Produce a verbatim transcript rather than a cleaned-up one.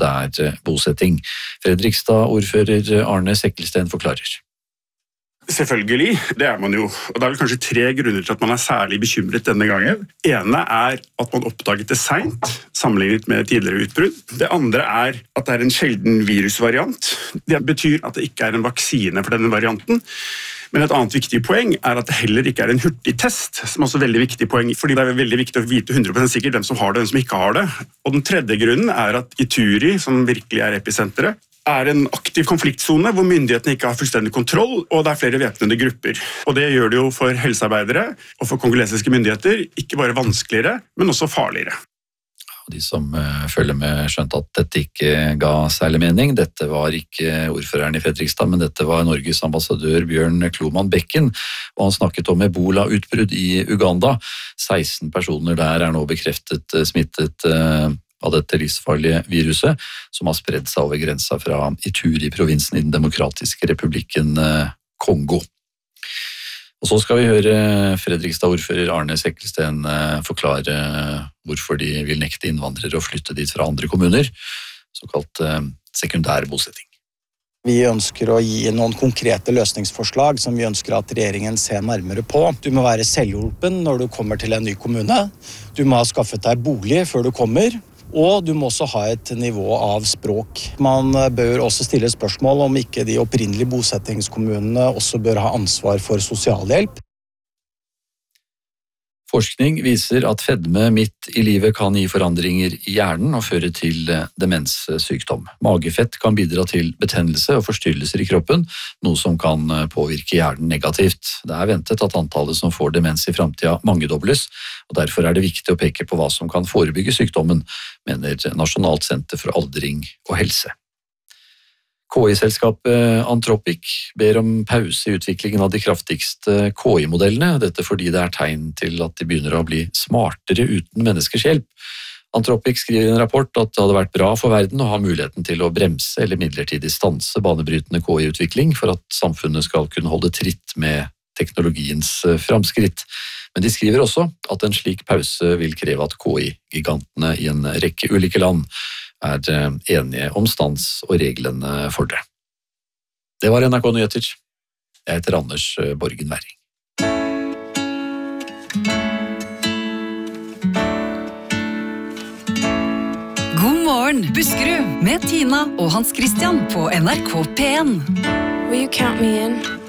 sekundær bosetting. Fredrikstad-ordfører Arne Sekkelsten forklarer. Selvfølgelig, det er man jo. Og det er vel kanskje tre grunner til at man er særlig bekymret denne gangen. Ene er at man oppdaget det sent, sammenlignet med tidligere utbrudd. Det andre er at det er en sjelden virusvariant. Det betyr at det ikke er en vaksine for denne varianten. Men et annet viktig poeng er at det heller ikke er en hurtigtest, som er også veldig viktig poeng, fordi det er veldig viktig å vite hundre prosent sikkert hvem som har det og hvem som ikke har det. Og den tredje grunnen er at Ituri, som virkelig er episenteret, er en aktiv konfliktzone hvor myndighetene ikke har fullstendig kontroll, og det er flere væpnede grupper. Og det gjør det jo for helsearbeidere og for kongolesiske myndigheter ikke bare vanskeligere, men også farligere. De som følger med skjønte at dette ikke ga særlig mening. Dette var ikke ordføreren i Fredrikstad, men dette var Norges ambassadør Bjørn Kloman Bekken, og han snakket om ebola-utbrudd i Uganda. seksten personer der er nå bekreftet smittet av dette livsfarlige viruset, som har spredd seg over grensa fra Ituri-provinsen i den demokratiske republikken Kongo. Og så skal vi høre Fredrikstad-ordfører Arne Sekkelsten forklare hvorfor de vil nekte innvandrere å flytte dit fra andre kommuner, såkalt sekundær bosetting. Vi ønsker å gi noen konkrete løsningsforslag som vi ønsker at regjeringen ser nærmere på. Du må være selvhjulpen når du kommer til en ny kommune. Du må ha skaffet deg bolig før du kommer. Og du må også ha et nivå av språk. Man bør også stille spørsmål om ikke de opprinnelige bosettingskommunene også bør ha ansvar for sosialhjelp. Forskning viser at fedme midt i livet kan gi forandringer i hjernen og føre til demenssykdom. Magefett kan bidra til betennelse og forstyrrelser i kroppen, noe som kan påvirke hjernen negativt. Det er ventet at antallet som får demens i fremtiden mangedobles, og derfor er det viktig å peke på hva som kan forebygge sykdommen, mener Nasjonalt senter for aldring og helse. K I-selskapet Anthropic ber om pause i utviklingen av de kraftigste K I-modellene, dette fordi det er tegn til at de begynner å bli smartere uten menneskers hjelp. Anthropic skriver i en rapport at det hadde vært bra for verden å ha muligheten til å bremse eller midlertidig stanse banebrytende K I-utvikling for at samfunnet skal kunne holde tritt med teknologiens framskritt. Men de skriver også at en slik pause vil kreve at K I-gigantene i en rekke ulike land er enige om stans og reglene for det. Det var N R K Nyheter. Jeg heter Anders Borgen Werring. God morgen, Buskerud, med Tina og Hans Christian på N R K P en. Will you count me in?